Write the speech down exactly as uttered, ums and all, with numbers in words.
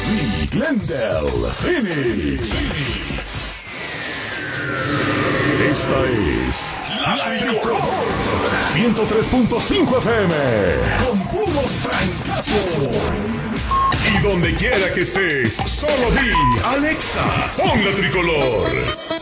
sí, Glendale, Phoenix. Esta es La Tricolor ciento tres punto cinco F M con puros francazos. Y donde quiera que estés, solo di Alexa, pon La Tricolor.